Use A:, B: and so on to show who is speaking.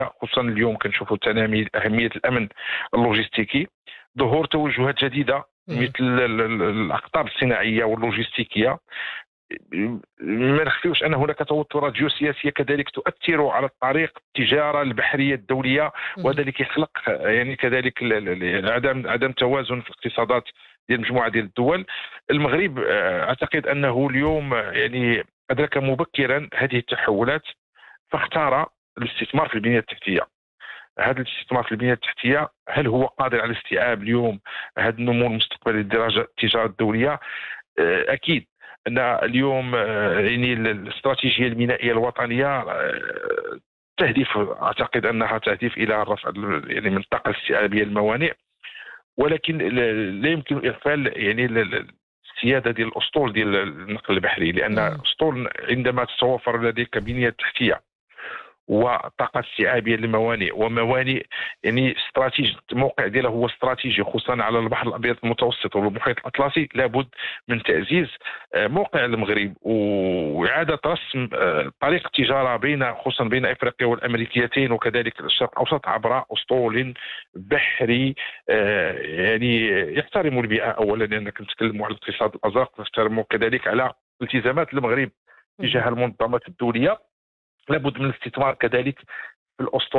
A: خصوصا اليوم كنشوفوا أهمية الأمن اللوجستيكي، ظهور توجهات جديدة
B: مهم.
A: مثل الأقطاب الصناعية واللوجستيكية. ما نخفيوش ان هناك توترات جيوسياسيه كذلك تؤثر على الطريق التجاره البحريه الدوليه،
B: مهم.
A: وذلك يخلق يعني كذلك عدم توازن في الاقتصادات ديال مجموعه ديال الدول. المغرب اعتقد انه اليوم يعني ادرك مبكرا هذه التحولات، فاختار الاستثمار في البنيه التحتيه. هذا الاستثمار في البنيه التحتيه هل هو قادر على استيعاب اليوم هذا النمو المستقبلي للتجاره الدوليه؟ اكيد ان اليوم يعني الاستراتيجيه المينائيه الوطنيه تهدف، اعتقد انها تهدف الى رفع يعني من الطاقه الاستيعابيه للموانئ، ولكن لا يمكن اغفال يعني السياده ديال الاسطول ديال النقل البحري، لان
B: مهم.
A: الاسطول عندما تتوفر لديك بنيه تحتيه وطاقه استيعابيه للموانئ وموانئ يعني استراتيجي، الموقع ديالها هو استراتيجي خصوصا على البحر الابيض المتوسط والمحيط الاطلسي، لابد من تعزيز موقع المغرب واعاده رسم طريق التجاره بين خصوصا بين افريقيا والامريكيتين وكذلك الشرق الاوسط عبر اسطول بحري يعني يحترم البيئه اولا، لانك نتكلموا على الاقتصاد الازرق، نحترموا كذلك على التزامات المغرب
B: مهم.
A: تجاه المنظمات الدوليه. لابد من الاستثمار كذلك في الاسطول